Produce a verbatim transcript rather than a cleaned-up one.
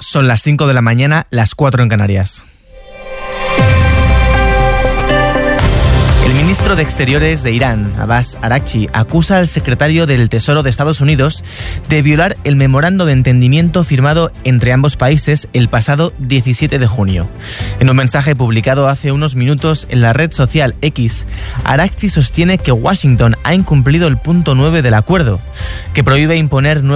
Son las cinco de la mañana, las cuatro en Canarias. El ministro de Exteriores de Irán, Abbas Araghchi, acusa al secretario del Tesoro de Estados Unidos de violar el memorando de entendimiento firmado entre ambos países el pasado diecisiete de junio. En un mensaje publicado hace unos minutos en la red social X, Araghchi sostiene que Washington ha incumplido el punto nueve del acuerdo, que prohíbe imponer nuevos